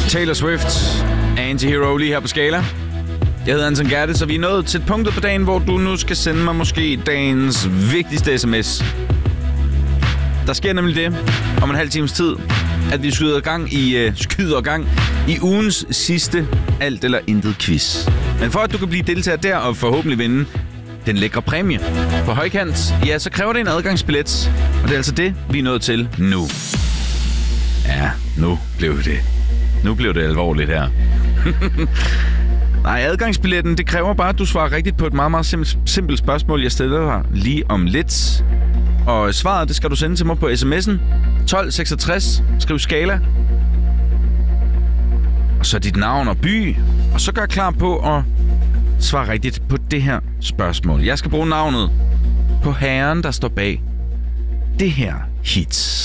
Taylor Swift, Anti-Hero lige her på Skala. Jeg hedder Anton Gerte, så vi er nået til et punkt på dagen, hvor du nu skal sende mig måske dagens vigtigste sms. Der sker nemlig det om en halv times tid, at vi skyder gang i ugens sidste alt eller intet quiz. Men for at du kan blive deltager der og forhåbentlig vinde den lækre præmie på højkant, ja, så kræver det en adgangsbillet. Og det er altså det, vi er nået til nu. Ja, nu blev det alvorligt her. Nej, adgangsbilletten, det kræver bare, at du svarer rigtigt på et meget, meget simpelt spørgsmål, jeg stiller dig lige om lidt. Og svaret, det skal du sende til mig på sms'en 1266, skriv Skala. Og så dit navn og by, og så gør klar på at svare rigtigt på det her spørgsmål. Jeg skal bruge navnet på herren, der står bag det her hit.